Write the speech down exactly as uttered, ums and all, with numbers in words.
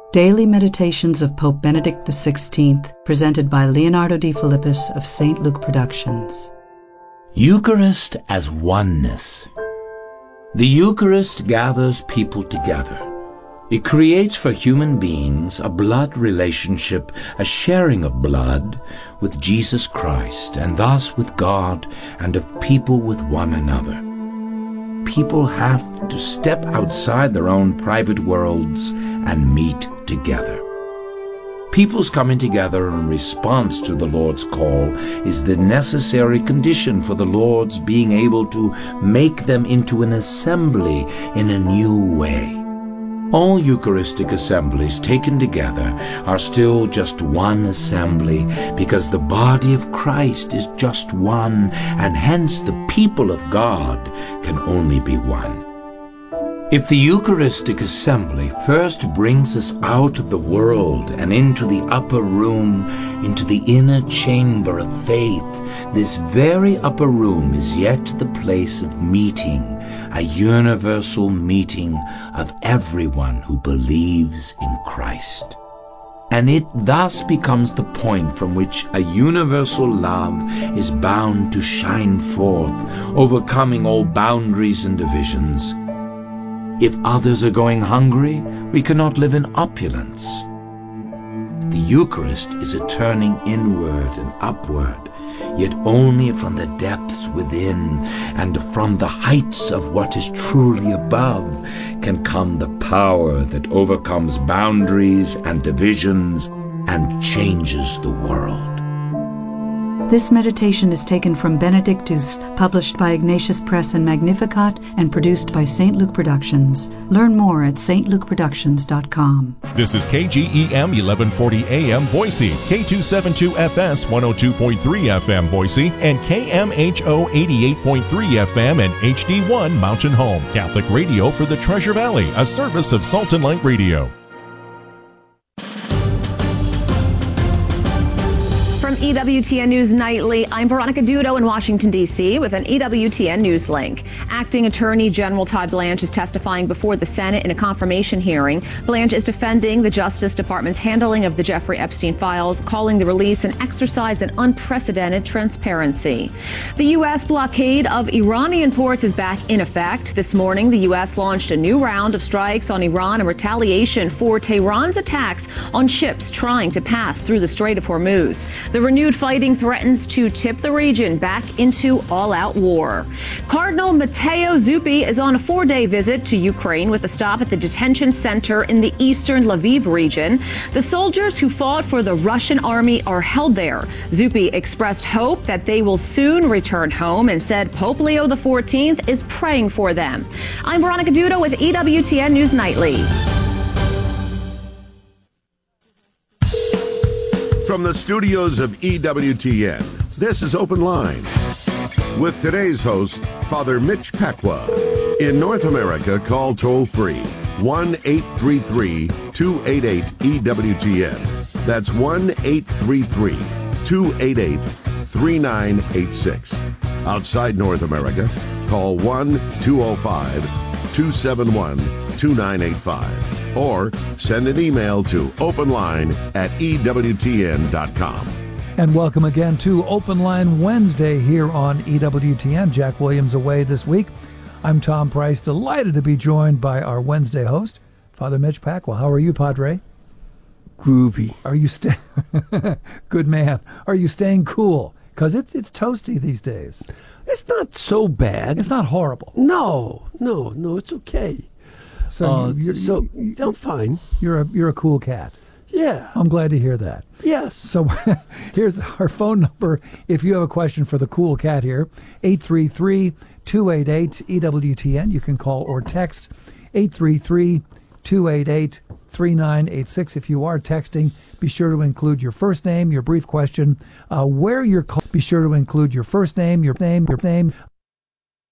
Daily Meditations of Pope Benedict the sixteenth, presented by Leonardo de Philippis of Saint Luke Productions. Eucharist as oneness. The Eucharist gathers people together. It creates for human beings a blood relationship, a sharing of blood with Jesus Christ, and thus with God and of people with one another. People have to step outside their own private worlds and meet together. People's coming together in response to the Lord's call is the necessary condition for the Lord's being able to make them into an assembly in a new way. All Eucharistic assemblies taken together are still just one assembly because the body of Christ is just one, and hence the people of God can only be one. If the Eucharistic assembly first brings us out of the world and into the upper room, into the inner chamber of faith, this very upper room is yet the place of meeting, a universal meeting of everyone who believes in Christ. And it thus becomes the point from which a universal love is bound to shine forth, overcoming all boundaries and divisions. If others are going hungry, we cannot live in opulence. The Eucharist is a turning inward and upward, yet only from the depths within and from the heights of what is truly above can come the power that overcomes boundaries and divisions and changes the world. This meditation is taken from Benedictus, published by Ignatius Press and Magnificat, and produced by Saint Luke Productions. Learn more at s t luke productions dot com. This is K G E M eleven forty A M Boise, K two seventy-two F S one oh two point three F M Boise, and K M H O eighty-eight point three F M and H D one Mountain Home. Catholic radio for the Treasure Valley, a service of Salt and Light Radio. From E W T N News Nightly, I'm Veronica Dudo in Washington, D C with an E W T N News link. Acting Attorney General Todd Blanche is testifying before the Senate in a confirmation hearing. Blanche is defending the Justice Department's handling of the Jeffrey Epstein files, calling the release an exercise in unprecedented transparency. The U S blockade of Iranian ports is back in effect. This morning, the U S launched a new round of strikes on Iran in retaliation for Tehran's attacks on ships trying to pass through the Strait of Hormuz. The renewed fighting threatens to tip the region back into all-out war. Cardinal Matteo Zuppi is on a four-day visit to Ukraine with a stop at the detention center in the eastern Lviv region. The soldiers who fought for the Russian army are held there. Zuppi expressed hope that they will soon return home and said Pope Leo the fourteenth is praying for them. I'm Veronica Dudo with E W T N News Nightly. From the studios of E W T N, this is Open Line with today's host, Father Mitch Pacwa. In North America, call toll-free one eight three three, two eight eight, E W T N. That's one eight three three, two eight eight, three nine eight six. Outside North America, call one two oh five, two seven one, two nine eight five. Or send an email to openline at E W T N dot com. And welcome again to Open Line Wednesday here on E W T N. Jack Williams away this week. I'm Tom Price, delighted to be joined by our Wednesday host, Father Mitch Pacwa. How are you, Padre? Groovy. Are you staying... Good man. Are you staying cool? Because it's, it's toasty these days. It's not so bad. It's not horrible. No, no, no, it's okay. So, uh, you're, so you, I'm fine. You're a you're a cool cat. Yeah. I'm glad to hear that. Yes. So here's our phone number. If you have a question for the cool cat here, eight three three, two eight eight, E W T N. You can call or text eight three three, two eight eight, three nine eight six. If you are texting, be sure to include your first name, your brief question, uh, where you're call- be sure to include your first name, your name, your name,